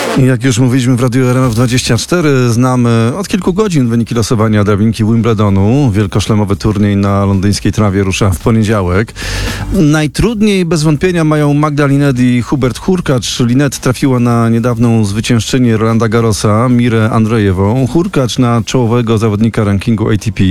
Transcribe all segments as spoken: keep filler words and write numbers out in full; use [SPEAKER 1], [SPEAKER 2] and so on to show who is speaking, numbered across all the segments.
[SPEAKER 1] Jak już mówiliśmy w Radiu R M F dwadzieścia cztery, znamy od kilku godzin wyniki losowania drabinki Wimbledonu. Wielkoszlemowy turniej na londyńskiej trawie rusza w poniedziałek. Najtrudniej bez wątpienia mają Magda Linette i Hubert Hurkacz. Linette trafiła na niedawną zwyciężczynię Rolanda Garrosa, Mirę Andrejewą. Hurkacz na czołowego zawodnika rankingu A T P,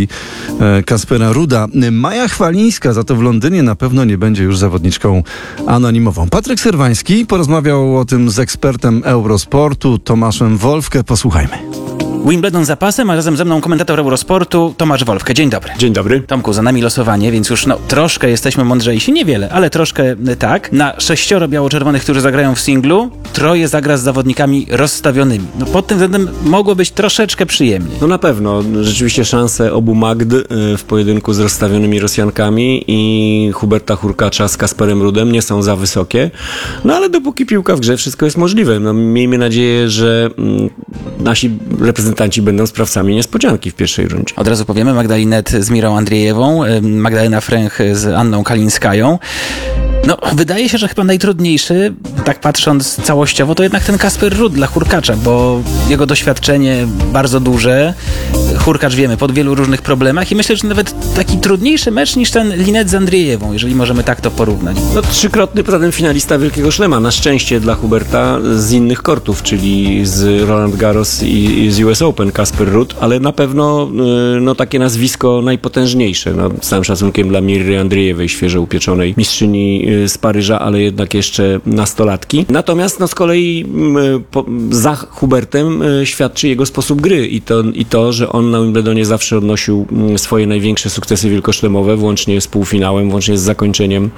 [SPEAKER 1] Kaspera Rudda. Maja Chwalińska za to w Londynie na pewno nie będzie już zawodniczką anonimową. Patryk Serwański porozmawiał o tym z ekspertem Eurosportu, Tomaszem Wolfke. Posłuchajmy.
[SPEAKER 2] Wimbledon za pasem, a razem ze mną komentator Eurosportu Tomasz Wolfke. Dzień dobry.
[SPEAKER 3] Dzień dobry.
[SPEAKER 2] Tomku, za nami losowanie, więc już no troszkę jesteśmy mądrzejsi. Niewiele, ale troszkę tak. Na sześcioro biało-czerwonych, którzy zagrają w singlu, troje zagra z zawodnikami rozstawionymi. No pod tym względem mogło być troszeczkę przyjemniej.
[SPEAKER 3] No na pewno. Rzeczywiście szanse obu Magd w pojedynku z rozstawionymi Rosjankami i Huberta Hurkacza z Kasperem Ruddem nie są za wysokie. No ale dopóki piłka w grze, wszystko jest możliwe. No, miejmy nadzieję, że mm, nasi reprezentanci będą sprawcami niespodzianki w pierwszej rundzie.
[SPEAKER 2] Od razu powiemy, Magda Linette z Mirą Andrejewą, Magdalena Fręch z Anną Kalińskają. No, wydaje się, że chyba najtrudniejszy, tak patrząc całościowo, to jednak ten Kasper Rudd dla Hurkacza, bo jego doświadczenie bardzo duże. Hurkacz, wiemy, pod wielu różnych problemach i myślę, że nawet taki trudniejszy mecz niż ten Linette z Andrejewą, jeżeli możemy tak to porównać.
[SPEAKER 3] No, trzykrotny potem finalista Wielkiego Szlema, na szczęście dla Huberta z innych kortów, czyli z Roland Garros i, i z U S Open Kasper Rudd, ale na pewno no, takie nazwisko najpotężniejsze. No, z całym szacunkiem dla Miry Andrejewej, świeżo upieczonej mistrzyni z Paryża, ale jednak jeszcze nastolatki. Natomiast no, z kolei po, za Hubertem świadczy jego sposób gry i to, i to, że on na Wimbledonie zawsze odnosił swoje największe sukcesy wielkoszlemowe, włącznie z półfinałem, włącznie z zakończeniem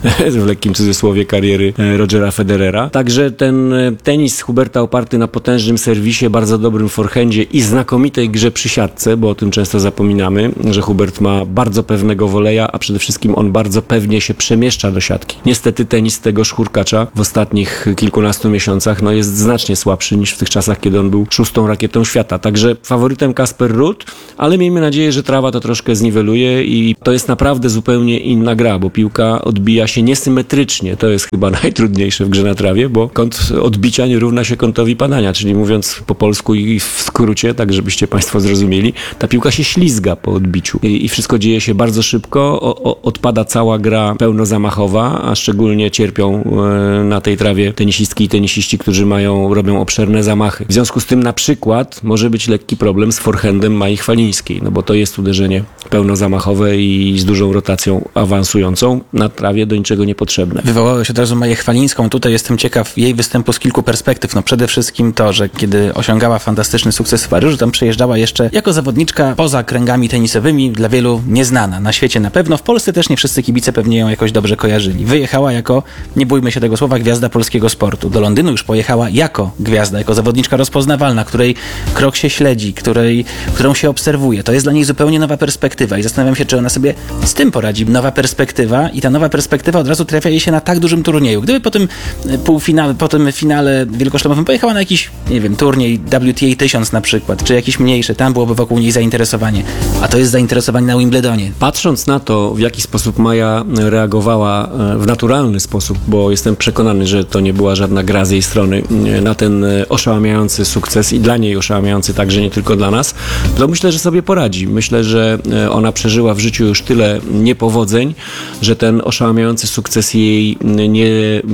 [SPEAKER 3] w lekkim cudzysłowie kariery Rogera Federera. Także ten tenis Huberta oparty na potężnym serwisie, bardzo dobrym forehandzie i znakomitej grze przy siatce, bo o tym często zapominamy, że Hubert ma bardzo pewnego woleja, a przede wszystkim on bardzo pewnie się przemieszcza do siatki. Niestety tenis tegoż Hurkacza w ostatnich kilkunastu miesiącach no, jest znacznie słabszy niż w tych czasach, kiedy on był szóstą rakietą świata. Także faworytem Kasper Rudd, ale miejmy nadzieję, że trawa to troszkę zniweluje i to jest naprawdę zupełnie inna gra, bo piłka odbija się niesymetrycznie. To jest chyba najtrudniejsze w grze na trawie, bo kąt odbicia nie równa się kątowi padania, czyli mówiąc po polsku i w skrócie, tak żebyście Państwo zrozumieli, ta piłka się ślizga po odbiciu i, i wszystko dzieje się bardzo szybko, o, o, odpada cała gra pełnozamachowa, a szczególnie cierpią e, na tej trawie tenisistki i tenisiści, którzy mają, robią obszerne zamachy. W związku z tym na przykład może być lekki problem z forehandem Mai Chwalińskiej, no bo to jest uderzenie pełnozamachowe i z dużą rotacją awansującą, na trawie do niczego niepotrzebne.
[SPEAKER 2] Wywołałeś od razu Maję Chwalińską. Tutaj jestem ciekaw jej występu z kilku perspektyw. No przede wszystkim to, że kiedy osiągała fantastyczny sukces w Paryżu, tam przyjeżdżała jeszcze jako zawodniczka poza kręgami tenisowymi, dla wielu nieznana. Na świecie na pewno, w Polsce też nie wszyscy kibice pewnie ją jakoś dobrze kojarzyli. Wyjechała jako, nie bójmy się tego słowa, gwiazda polskiego sportu. Do Londynu już pojechała jako gwiazda, jako zawodniczka rozpoznawalna, której krok się śledzi, której, którą się obserwuje. To jest dla niej zupełnie nowa perspektywa i zastanawiam się, czy ona sobie z tym poradzi. Nowa perspektywa i ta nowa perspektywa od razu trafia jej się na tak dużym turnieju. Gdyby po tym półfinale, po tym finale wielkoszlemowym pojechała na jakiś, nie wiem, turniej W T A tysiąc na przykład, czy jakiś mniejszy, tam byłoby wokół niej zainteresowanie. A to jest zainteresowanie na Wimbledonie.
[SPEAKER 3] Patrząc na to, w jaki sposób Maja reagowała w naturalny sposób, bo jestem przekonany, że to nie była żadna gra z jej strony, na ten oszałamiający sukces i dla niej oszałamiający także, nie tylko dla nas, to myślę, że sobie poradzi. Myślę, że ona przeżyła w życiu już tyle niepowodzeń, że ten oszałamiający sukces jej nie,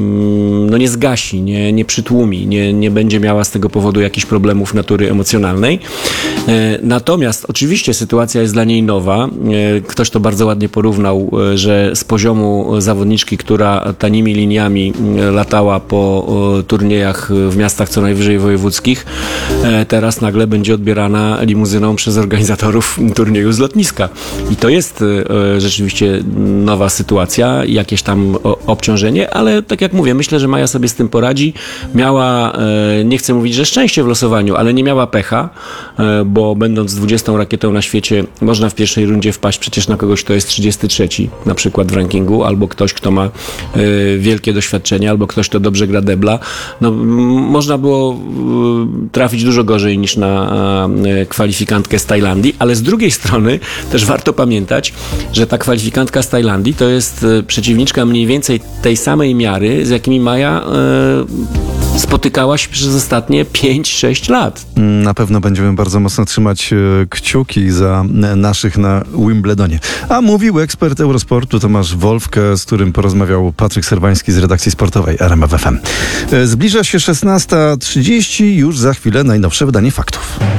[SPEAKER 3] no nie zgasi, nie, nie przytłumi, nie, nie będzie miała z tego powodu jakichś problemów natury emocjonalnej. Natomiast oczywiście sytuacja jest dla niej nowa. Ktoś to bardzo ładnie porównał, że z poziomu zawodniczki, która tanimi liniami latała po turniejach w miastach co najwyżej wojewódzkich, teraz nagle będzie odbierana limuzyną przez organizatorów turnieju z lotniska. I to jest rzeczywiście nowa sytuacja, jakieś tam obciążenie, ale tak jak mówię, myślę, że Maja sobie z tym poradzi. Miała, nie chcę mówić, że szczęście w losowaniu, ale nie miała pecha, bo będąc dwudziestą rakietą na świecie, można w pierwszej rundzie wpaść przecież na kogoś, kto jest trzydziesty trzeci na przykład w rankingu, albo ktoś, kto ma wielkie doświadczenie, albo ktoś, kto dobrze gra debla. No, można było trafić dużo gorzej niż na kwalifikantkę z Tajlandii, ale z drugiej strony też warto pamiętać, że ta kwalifikantka z Tajlandii to jest przeciwniczka mniej więcej tej samej miary, z jakimi Maja spotykała się przez ostatnie pięć sześć lat.
[SPEAKER 1] Na pewno będziemy bardzo mocno trzymać e, kciuki za e, naszych na Wimbledonie. A mówił ekspert Eurosportu Tomasz Wolfke, z którym porozmawiał Patryk Serwański z redakcji sportowej R M F F M. E, Zbliża się szesnasta trzydzieści, już za chwilę najnowsze wydanie faktów.